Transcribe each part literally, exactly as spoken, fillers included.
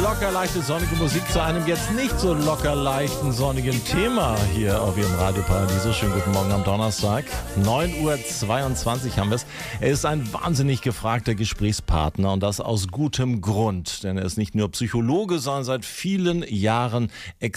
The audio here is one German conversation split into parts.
locker leichte sonnige Musik zu einem jetzt nicht so locker leichten sonnigen Thema hier auf Ihrem Radio Paradiso. Schönen guten Morgen am Donnerstag. neun Uhr zweiundzwanzig haben wir es. Er ist ein wahnsinnig gefragter Gesprächspartner und das aus gutem Grund. Denn er ist nicht nur Psychologe, sondern seit vielen Jahren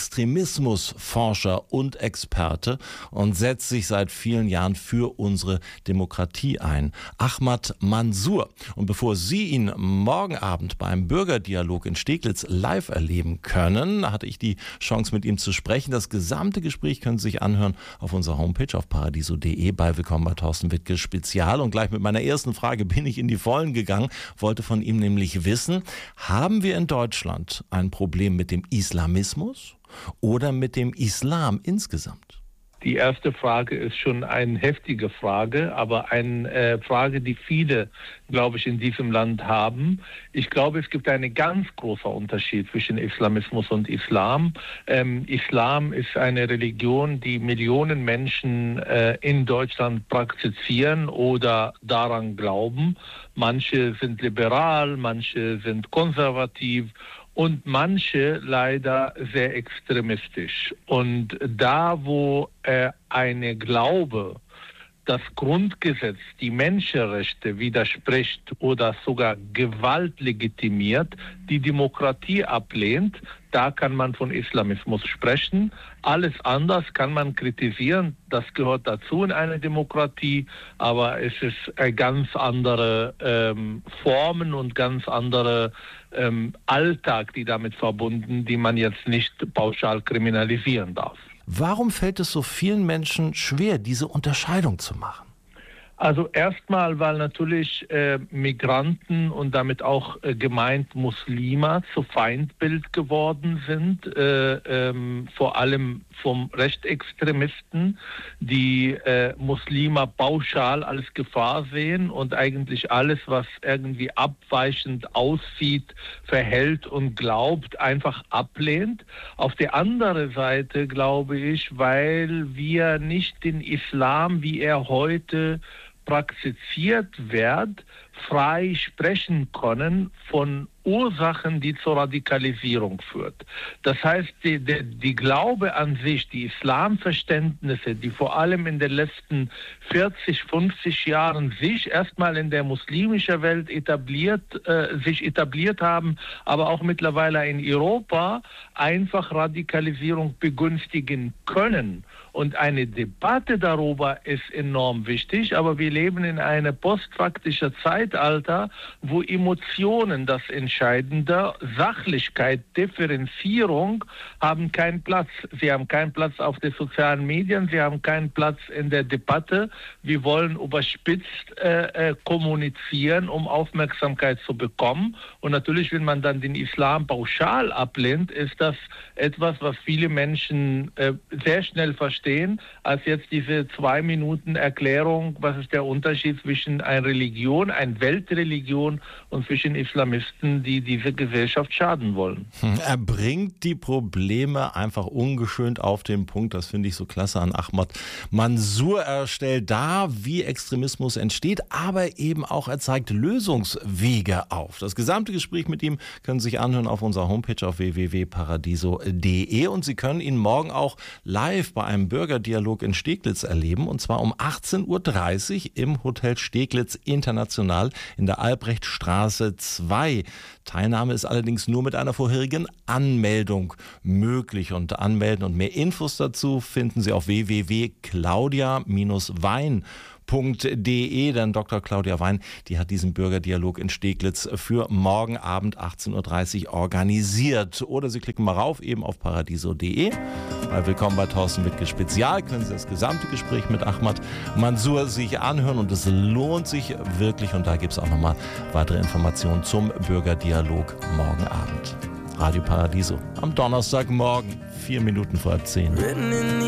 Extremismusforscher und Experte und setzt sich seit vielen Jahren für unsere Demokratie ein. Ahmad Mansour. Und bevor Sie ihn morgen Abend beim Bürgerdialog in Steglitz live erleben können, hatte ich die Chance, mit ihm zu sprechen. Das gesamte Gespräch können Sie sich anhören auf unserer Homepage auf paradiso punkt de bei Willkommen bei Thorsten Wittke Spezial. Und gleich mit meiner ersten Frage bin ich in die Vollen gegangen, wollte von ihm nämlich wissen, haben wir in Deutschland ein Problem mit dem Islamismus oder mit dem Islam insgesamt? Die erste Frage ist schon eine heftige Frage, aber eine äh, Frage, die viele, glaube ich, in diesem Land haben. Ich glaube, es gibt einen ganz großen Unterschied zwischen Islamismus und Islam. Ähm, Islam ist eine Religion, die Millionen Menschen äh, in Deutschland praktizieren oder daran glauben. Manche sind liberal, manche sind konservativ. Und manche leider sehr extremistisch. Und da, wo äh, eine Glaube das Grundgesetz, die Menschenrechte widerspricht oder sogar Gewalt legitimiert, die Demokratie ablehnt, da kann man von Islamismus sprechen. Alles anders kann man kritisieren, das gehört dazu in einer Demokratie, aber es ist äh, ganz andere ähm, Formen und ganz andere ähm, Alltag, die damit verbunden, die man jetzt nicht pauschal kriminalisieren darf. Warum fällt es so vielen Menschen schwer, diese Unterscheidung zu machen? Also erstmal, weil natürlich äh, Migranten und damit auch äh, gemeint Muslime zu Feindbild geworden sind, äh, ähm, vor allem vom Rechtsextremisten, die äh, Muslime pauschal als Gefahr sehen und eigentlich alles, was irgendwie abweichend aussieht, verhält und glaubt, einfach ablehnt. Auf der anderen Seite glaube ich, weil wir nicht den Islam, wie er heute praktiziert wird, frei sprechen können von Ursachen, die zur Radikalisierung führt. Das heißt, die, die, die Glaube an sich, die Islamverständnisse, die vor allem in den letzten vierzig, fünfzig Jahren sich erstmal in der muslimischen Welt etabliert, äh, sich etabliert haben, aber auch mittlerweile in Europa einfach Radikalisierung begünstigen können. Und eine Debatte darüber ist enorm wichtig, aber wir leben in einem postfaktischen Zeitalter, wo Emotionen das Entscheidende, Sachlichkeit, Differenzierung haben keinen Platz. Sie haben keinen Platz auf den sozialen Medien, sie haben keinen Platz in der Debatte. Wir wollen überspitzt äh, äh, kommunizieren, um Aufmerksamkeit zu bekommen. Und natürlich, wenn man dann den Islam pauschal ablehnt, ist das etwas, was viele Menschen äh, sehr schnell verstehen, als jetzt diese zwei Minuten Erklärung, was ist der Unterschied zwischen einer Religion, einer Weltreligion und zwischen Islamisten, die diese Gesellschaft schaden wollen. Er bringt die Probleme einfach ungeschönt auf den Punkt. Das finde ich so klasse an Ahmad Mansour. Er stellt dar, wie Extremismus entsteht, aber eben auch er zeigt Lösungswege auf. Das gesamte Gespräch mit ihm können Sie sich anhören auf unserer Homepage auf w w w punkt paradiso punkt de und Sie können ihn morgen auch live bei einem Bürgerdialog in Steglitz erleben und zwar um achtzehn Uhr dreißig im Hotel Steglitz International in der Albrechtstraße zwei. Teilnahme ist allerdings nur mit einer vorherigen Anmeldung möglich und anmelden und mehr Infos dazu finden Sie auf w w w punkt claudia wein punkt de, denn Doktor Claudia Wein, die hat diesen Bürgerdialog in Steglitz für morgen Abend achtzehn Uhr dreißig organisiert. Oder Sie klicken mal rauf, eben auf paradiso punkt de. Bei Willkommen bei Thorsten Wittke Spezial können Sie das gesamte Gespräch mit Ahmad Mansour sich anhören und es lohnt sich wirklich. Und da gibt es auch nochmal weitere Informationen zum Bürgerdialog morgen Abend. Radio Paradiso am Donnerstagmorgen, vier Minuten vor halb zehn.